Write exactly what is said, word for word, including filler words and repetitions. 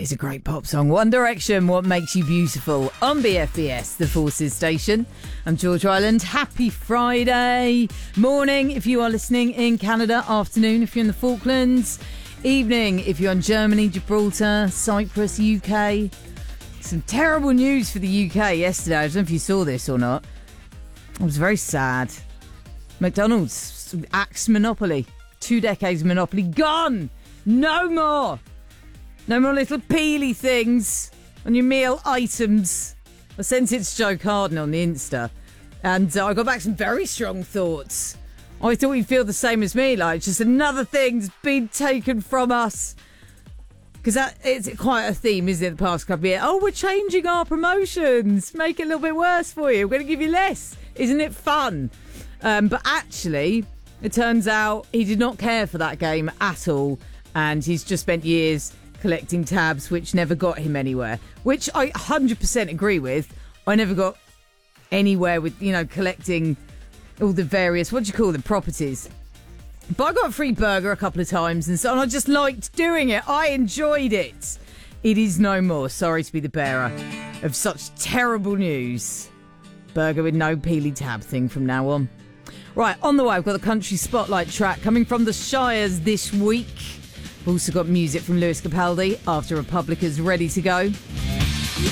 is a great pop song. One Direction, What Makes You Beautiful, on B F B S, the Forces station. I'm George Ryland. Happy Friday morning if you are listening in Canada, afternoon if you're in the Falklands, evening if you're in Germany, Gibraltar, Cyprus, U K. Some terrible news for the U K yesterday. I don't know if you saw this or not. It was very sad. McDonald's axed monopoly. Two decades of monopoly gone. No more. No more little peely things on your meal items. I sent it to Joe Carden on the Insta, and uh, I got back some very strong thoughts. I thought you'd feel the same as me, like just another thing's been taken from us. Because that it's quite a theme, isn't it, the past couple of years? Oh, we're changing our promotions. Make it a little bit worse for you. We're going to give you less. Isn't it fun? Um, but actually, it turns out he did not care for that game at all. And he's just spent years collecting tabs, which never got him anywhere. Which I one hundred percent agree with. I never got anywhere with, you know, collecting all the various, what do you call them, properties. But I got a free burger a couple of times and so on. I just liked doing it. I enjoyed it. It is no more. Sorry to be the bearer of such terrible news. Burger with no peely tab thing from now on. Right, on the way, I've got the country spotlight track coming from the Shires this week. We've also got music from Lewis Capaldi after Republica's ready to go.